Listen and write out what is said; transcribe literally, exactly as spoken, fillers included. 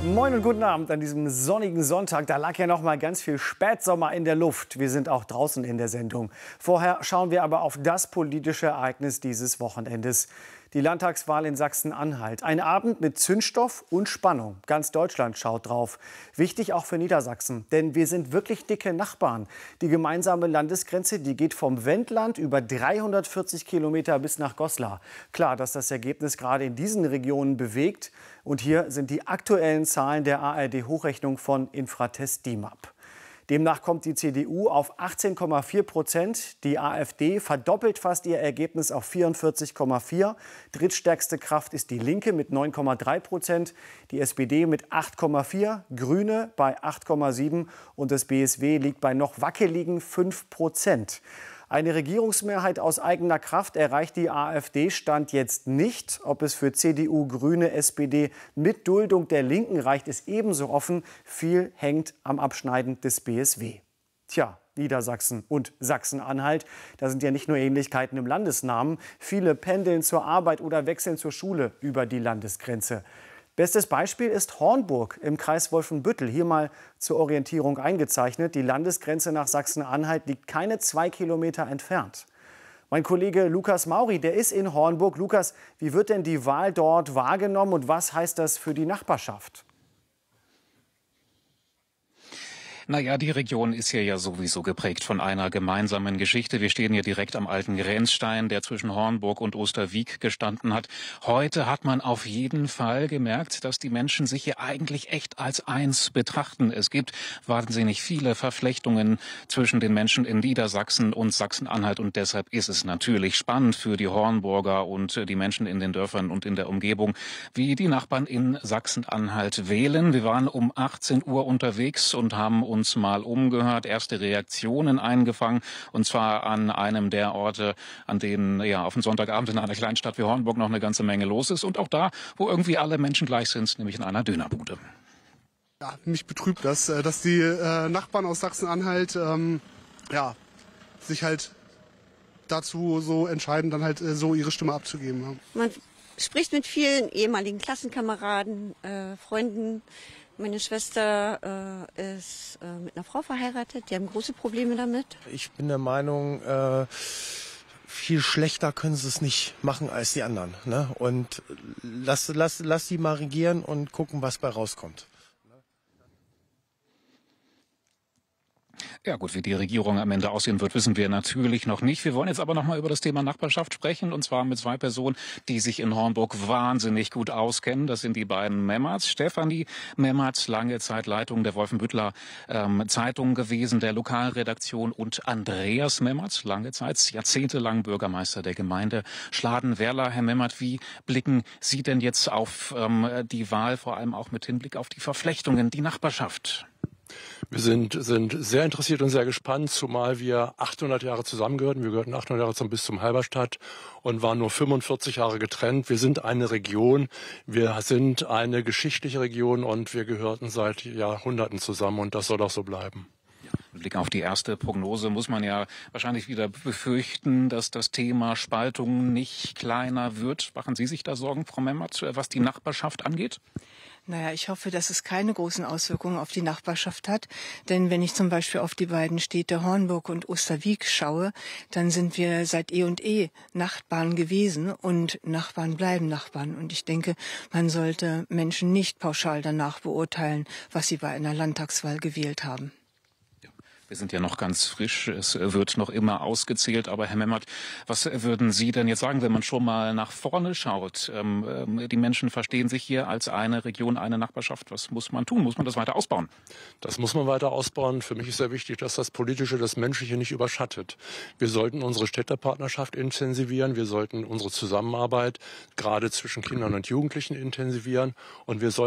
Moin und guten Abend an diesem sonnigen Sonntag. Da lag ja noch mal ganz viel Spätsommer in der Luft. Wir sind auch draußen in der Sendung. Vorher schauen wir aber auf das politische Ereignis dieses Wochenendes. Die Landtagswahl in Sachsen-Anhalt. Ein Abend mit Zündstoff und Spannung. Ganz Deutschland schaut drauf. Wichtig auch für Niedersachsen, denn wir sind wirklich dicke Nachbarn. Die gemeinsame Landesgrenze, die geht vom Wendland über dreihundertvierzig Kilometer bis nach Goslar. Klar, dass das Ergebnis gerade in diesen Regionen bewegt. Und hier sind die aktuellen Zahlen der A R D-Hochrechnung von Infratest DIMAP. Demnach kommt die C D U auf achtzehn Komma vier Prozent. Die AfD verdoppelt fast ihr Ergebnis auf vierundvierzig Komma vier. Drittstärkste Kraft ist die Linke mit neun Komma drei Prozent. Die S P D mit acht Komma vier. Grüne bei acht Komma sieben. Und das B S W liegt bei noch wackeligen fünf Prozent. Eine Regierungsmehrheit aus eigener Kraft erreicht die AfD Stand jetzt nicht. Ob es für C D U, Grüne, S P D mit Duldung der Linken reicht, ist ebenso offen. Viel hängt am Abschneiden des B S W. Tja, Niedersachsen und Sachsen-Anhalt, da sind ja nicht nur Ähnlichkeiten im Landesnamen. Viele pendeln zur Arbeit oder wechseln zur Schule über die Landesgrenze. Bestes Beispiel ist Hornburg im Kreis Wolfenbüttel. Hier mal zur Orientierung eingezeichnet. Die Landesgrenze nach Sachsen-Anhalt liegt keine zwei Kilometer entfernt. Mein Kollege Lukas Mauri, der ist in Hornburg. Lukas, wie wird denn die Wahl dort wahrgenommen und was heißt das für die Nachbarschaft? Naja, die Region ist hier ja sowieso geprägt von einer gemeinsamen Geschichte. Wir stehen hier direkt am alten Grenzstein, der zwischen Hornburg und Osterwieck gestanden hat. Heute hat man auf jeden Fall gemerkt, dass die Menschen sich hier eigentlich echt als eins betrachten. Es gibt wahnsinnig viele Verflechtungen zwischen den Menschen in Niedersachsen und Sachsen-Anhalt. Und deshalb ist es natürlich spannend für die Hornburger und die Menschen in den Dörfern und in der Umgebung, wie die Nachbarn in Sachsen-Anhalt wählen. Wir waren um achtzehn Uhr unterwegs und haben uns uns mal umgehört, erste Reaktionen eingefangen, und zwar an einem der Orte, an denen ja auf dem Sonntagabend in einer kleinen Stadt wie Hornburg noch eine ganze Menge los ist und auch da, wo irgendwie alle Menschen gleich sind, nämlich in einer Dönerbude. Ja, mich betrübt das, dass die äh, Nachbarn aus Sachsen-Anhalt ähm, ja, sich halt dazu so entscheiden, dann halt äh, so ihre Stimme abzugeben. Ja. Man spricht mit vielen ehemaligen Klassenkameraden, äh, Freunden. Meine Schwester äh, ist äh, mit einer Frau verheiratet, die haben große Probleme damit. Ich bin der Meinung, äh, viel schlechter können sie es nicht machen als die anderen. Ne? Und lass, lass, lass die mal regieren und gucken, was bei rauskommt. Ja gut, wie die Regierung am Ende aussehen wird, wissen wir natürlich noch nicht. Wir wollen jetzt aber noch mal über das Thema Nachbarschaft sprechen, und zwar mit zwei Personen, die sich in Hornburg wahnsinnig gut auskennen. Das sind die beiden Memmerts. Stefanie Memmerts, lange Zeit Leitung der Wolfenbüttler ähm, Zeitung gewesen, der Lokalredaktion, und Andreas Memmerts, lange Zeit, jahrzehntelang Bürgermeister der Gemeinde Schladen-Werla. Herr Memmert, wie blicken Sie denn jetzt auf ähm, die Wahl, vor allem auch mit Hinblick auf die Verflechtungen, die Nachbarschaft? Wir sind, sind sehr interessiert und sehr gespannt, zumal wir achthundert Jahre zusammengehörten. Wir gehörten achthundert Jahre zum Bistum Halberstadt und waren nur fünfundvierzig Jahre getrennt. Wir sind eine Region, wir sind eine geschichtliche Region und wir gehörten seit Jahrhunderten zusammen, und das soll auch so bleiben. Mit Blick auf die erste Prognose muss man ja wahrscheinlich wieder befürchten, dass das Thema Spaltung nicht kleiner wird. Machen Sie sich da Sorgen, Frau Memmert, was die Nachbarschaft angeht? Naja, ich hoffe, dass es keine großen Auswirkungen auf die Nachbarschaft hat. Denn wenn ich zum Beispiel auf die beiden Städte Hornburg und Osterwieck schaue, dann sind wir seit eh und eh Nachbarn gewesen, und Nachbarn bleiben Nachbarn. Und ich denke, man sollte Menschen nicht pauschal danach beurteilen, was sie bei einer Landtagswahl gewählt haben. Wir sind ja noch ganz frisch, es wird noch immer ausgezählt. Aber Herr Memmert, was würden Sie denn jetzt sagen, wenn man schon mal nach vorne schaut? Ähm, die Menschen verstehen sich hier als eine Region, eine Nachbarschaft. Was muss man tun? Muss man das weiter ausbauen? Das muss man weiter ausbauen. Für mich ist sehr wichtig, dass das Politische das Menschliche nicht überschattet. Wir sollten unsere Städtepartnerschaft intensivieren. Wir sollten unsere Zusammenarbeit gerade zwischen Kindern und Jugendlichen intensivieren. Und wir sollten